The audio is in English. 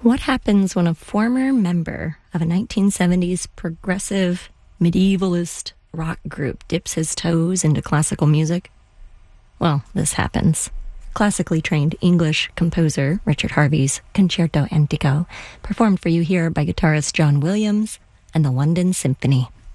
What happens when a former member of a 1970s progressive medievalist rock group dips his toes into classical music? Well, this happens. Classically trained English composer Richard Harvey's Concerto Antico, performed for you here by guitarist John Williams and the London Symphony.